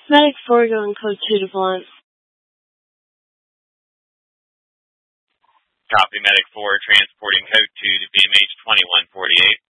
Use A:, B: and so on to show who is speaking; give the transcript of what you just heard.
A: Medic 4 going code 2 to Blunt.
B: Copy, Medic 4, transporting code 2 to BMH 2148.